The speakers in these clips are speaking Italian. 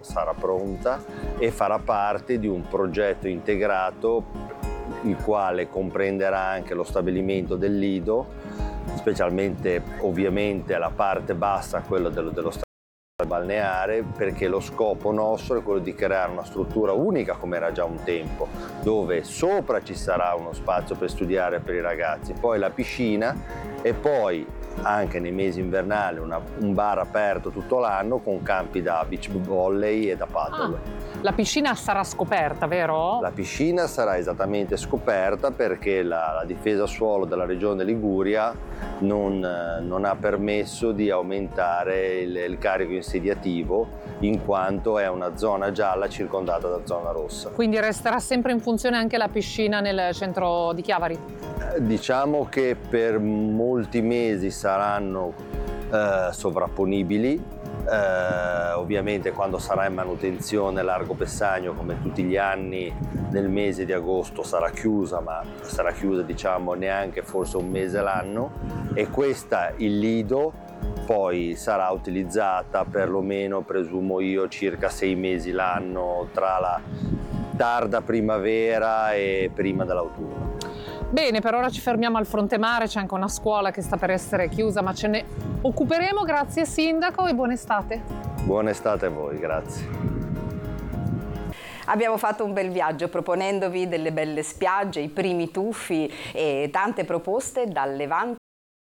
sarà pronta e farà parte di un progetto integrato, il quale comprenderà anche lo stabilimento del lido, specialmente ovviamente la parte bassa, quello dello stabilimento balneare, perché lo scopo nostro è quello di creare una struttura unica come era già un tempo, dove sopra ci sarà uno spazio per studiare per i ragazzi, poi la piscina e poi anche nei mesi invernali un bar aperto tutto l'anno con campi da beach volley e da paddle. La piscina sarà scoperta, vero? La piscina sarà esattamente scoperta perché la difesa suolo della regione Liguria non ha permesso di aumentare il carico insediativo, in quanto è una zona gialla circondata da zona rossa. Quindi resterà sempre in funzione anche la piscina nel centro di Chiavari? Diciamo che per molti mesi saranno sovrapponibili. Ovviamente quando sarà in manutenzione Largo Pessagno, come tutti gli anni, nel mese di agosto sarà chiusa, ma sarà chiusa diciamo neanche forse un mese l'anno, e questa, il lido, poi sarà utilizzata perlomeno, presumo io, circa 6 mesi l'anno, tra la tarda primavera e prima dell'autunno. Bene, per ora ci fermiamo al fronte mare, c'è anche una scuola che sta per essere chiusa, ma ce ne occuperemo. Grazie Sindaco e buona estate. Buona estate a voi, grazie. Abbiamo fatto un bel viaggio proponendovi delle belle spiagge, i primi tuffi e tante proposte dal Levante,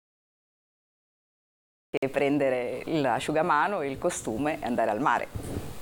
e prendere l'asciugamano, il costume e andare al mare.